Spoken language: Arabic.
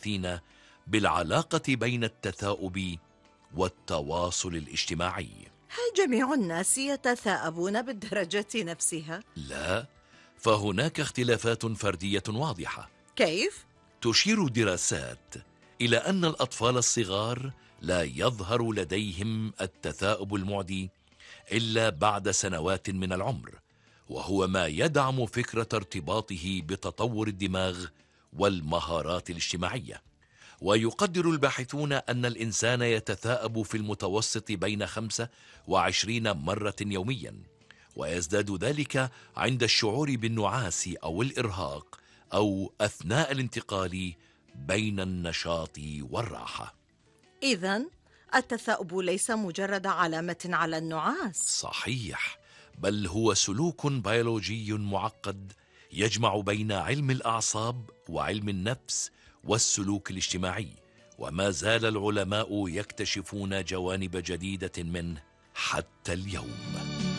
الباحثين بالعلاقة بين التثاؤب والتواصل الاجتماعي. هل جميع الناس يتثاءبون بالدرجة نفسها؟ لا، فهناك اختلافات فردية واضحة. كيف؟ تشير دراسات إلى أن الأطفال الصغار لا يظهر لديهم التثاؤب المعدي إلا بعد سنوات من العمر، وهو ما يدعم فكرة ارتباطه بتطور الدماغ والمهارات الاجتماعية. ويقدر الباحثون أن الإنسان يتثاءب في المتوسط بين 25 مرة يوميا، ويزداد ذلك عند الشعور بالنعاس أو الإرهاق أو أثناء الانتقال بين النشاط والراحة. إذن التثاؤب ليس مجرد علامة على النعاس. صحيح، بل هو سلوك بيولوجي معقد يجمع بين علم الأعصاب وعلم النفس والسلوك الاجتماعي، وما زال العلماء يكتشفون جوانب جديدة منه حتى اليوم.